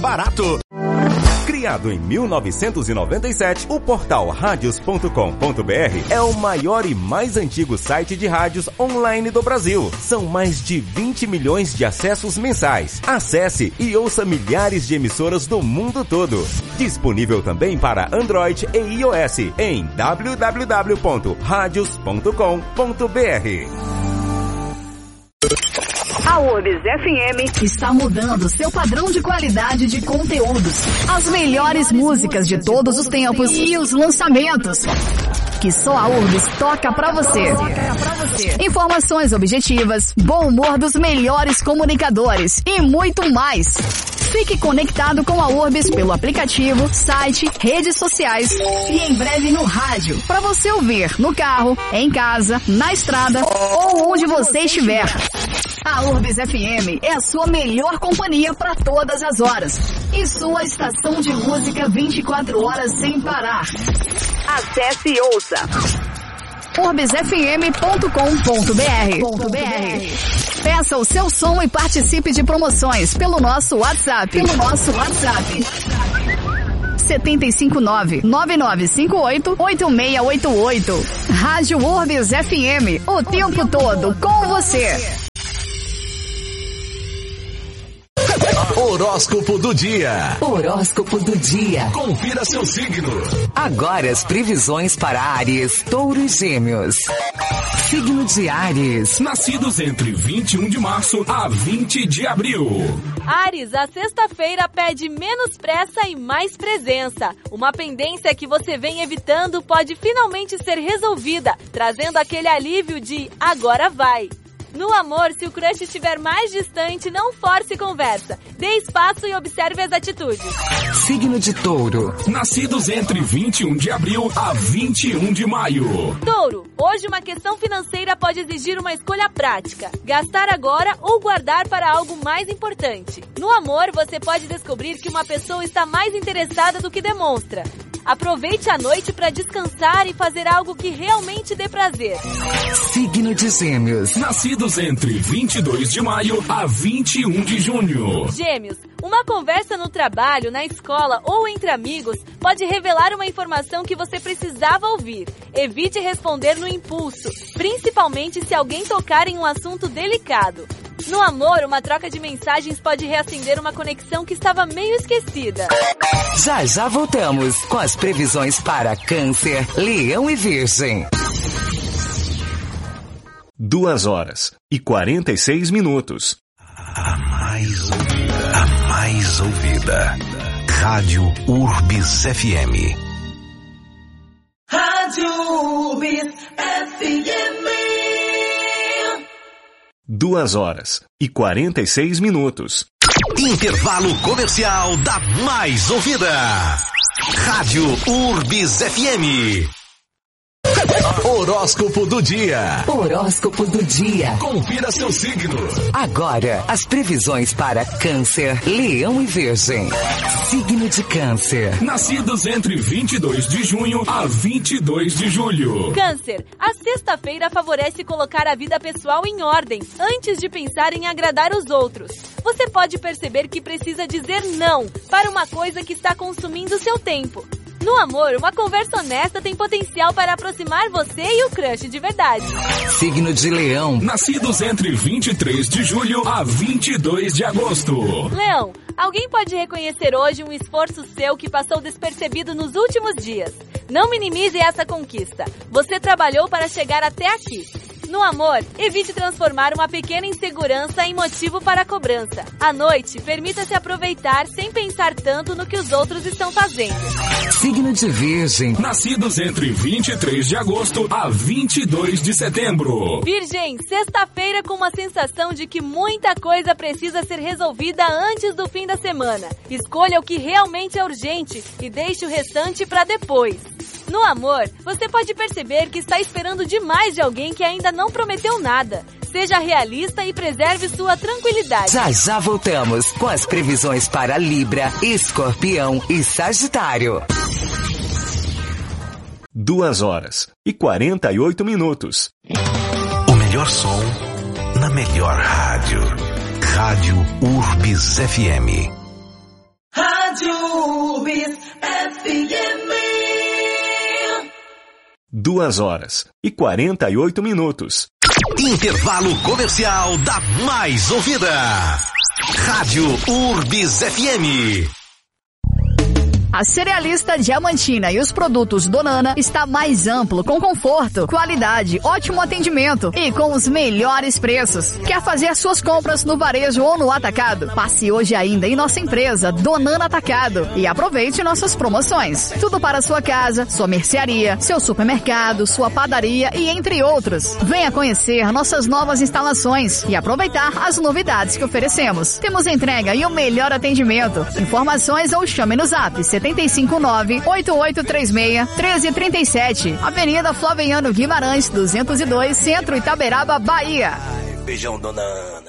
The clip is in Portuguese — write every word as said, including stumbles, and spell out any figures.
barato. Criado em mil novecentos e noventa e sete, o portal radios ponto com ponto br é o maior e mais antigo site de rádios online do Brasil. São mais de vinte milhões de acessos mensais. Acesse e ouça milhares de emissoras do mundo todo. Disponível também para Android e iOS em w w w ponto radios ponto com ponto br. A Urbis F M está mudando seu padrão de qualidade de conteúdos. As melhores músicas de todos os tempos e os lançamentos que só a Urbis toca pra você. Informações objetivas, bom humor dos melhores comunicadores e muito mais. Fique conectado com a Urbis pelo aplicativo, site, redes sociais e em breve no rádio, para você ouvir no carro, em casa, na estrada ou onde você estiver. A Urbis F M é a sua melhor companhia para todas as horas e sua estação de música vinte e quatro horas sem parar. Acesse e ouça urbis f m ponto com ponto b r. Peça o seu som e participe de promoções pelo nosso WhatsApp. Pelo nosso WhatsApp. sete cinco nove, nove nove cinco oito, oito seis oito oito. Rádio Urbis F M, o tempo todo com você. Horóscopo do dia. Horóscopo do dia. Confira seu signo. Agora as previsões para Áries, Touro e Gêmeos. Signo de Áries. Nascidos entre vinte e um de março a vinte de abril. Áries, a sexta-feira pede menos pressa e mais presença. Uma pendência que você vem evitando pode finalmente ser resolvida, trazendo aquele alívio de agora vai. No amor, se o crush estiver mais distante, não force conversa. Dê espaço e observe as atitudes. Signo de Touro. Nascidos entre vinte e um de abril a vinte e um de maio. Touro, hoje uma questão financeira pode exigir uma escolha prática. Gastar agora ou guardar para algo mais importante. No amor, você pode descobrir que uma pessoa está mais interessada do que demonstra. Aproveite a noite para descansar e fazer algo que realmente dê prazer. Signo de Gêmeos. Nascidos entre vinte e dois de maio a vinte e um de junho. Gêmeos, uma conversa no trabalho, na escola ou entre amigos pode revelar uma informação que você precisava ouvir. Evite responder no impulso, principalmente se alguém tocar em um assunto delicado. No amor, uma troca de mensagens pode reacender uma conexão que estava meio esquecida. Já já voltamos com as previsões para Câncer, Leão e Virgem. Duas horas e quarenta e seis minutos. A mais ouvida. A mais ouvida. Rádio Urbis F M. Rádio Urbis F M. Duas horas e quarenta e seis minutos. Intervalo comercial da mais ouvida. Rádio Urbis F M. Horóscopo do dia. Horóscopo do dia. Confira seu signo. Agora, as previsões para Câncer, Leão e Virgem. Signo de Câncer. Nascidos entre vinte e dois de junho a vinte e dois de julho. Câncer, a sexta-feira favorece colocar a vida pessoal em ordem, antes de pensar em agradar os outros. Você pode perceber que precisa dizer não para uma coisa que está consumindo seu tempo. No amor, uma conversa honesta tem potencial para aproximar você e o crush de verdade. Signo de Leão. Nascidos entre vinte e três de julho a vinte e dois de agosto. Leão, alguém pode reconhecer hoje um esforço seu que passou despercebido nos últimos dias. Não minimize essa conquista. Você trabalhou para chegar até aqui. No amor, evite transformar uma pequena insegurança em motivo para a cobrança. À noite, permita-se aproveitar sem pensar tanto no que os outros estão fazendo. Signo de Virgem. Nascidos entre vinte e três de agosto a vinte e dois de setembro. Virgem, sexta-feira com uma sensação de que muita coisa precisa ser resolvida antes do fim da semana. Escolha o que realmente é urgente e deixe o restante para depois. No amor, você pode perceber que está esperando demais de alguém que ainda não prometeu nada. Seja realista e preserve sua tranquilidade. Já já voltamos com as previsões para Libra, Escorpião e Sagitário. Duas horas e quarenta e oito minutos. O melhor som na melhor rádio. Rádio Urbis F M. Rádio Urbis F M. Duas horas e quarenta e oito minutos. Intervalo comercial da Mais Ouvida. Rádio Urbis F M. A Cerealista Diamantina e os produtos Donana está mais amplo, com conforto, qualidade, ótimo atendimento e com os melhores preços. Quer fazer suas compras no varejo ou no atacado? Passe hoje ainda em nossa empresa Donana Atacado e aproveite nossas promoções. Tudo para sua casa, sua mercearia, seu supermercado, sua padaria e entre outros. Venha conhecer nossas novas instalações e aproveitar as novidades que oferecemos. Temos entrega e o melhor atendimento. Informações ou chame no zap setenta e cinco nove, oito oito três seis, um três três sete. Avenida Flaviano Guimarães, duzentos e dois, Centro Itaberaba, Bahia. Beijão, dona...